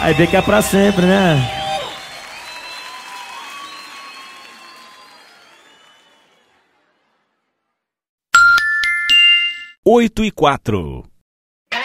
Aí vê que é pra sempre, né? 8:04.